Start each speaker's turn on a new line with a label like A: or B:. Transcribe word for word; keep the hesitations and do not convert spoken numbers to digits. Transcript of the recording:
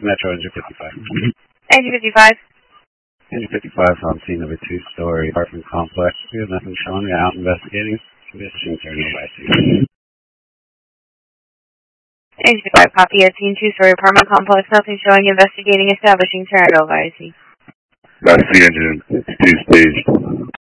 A: Metro Engine fifty-five.
B: Engine fifty-five.
A: Engine fifty-five on scene of a two-story apartment complex. We have nothing showing. We're out investigating. Condition turning by scene.
B: Engine fifty-five, copy. I've seen two-story apartment complex. Nothing showing. Investigating. Establishing. Turn it over. I see.
C: I see engine two staged.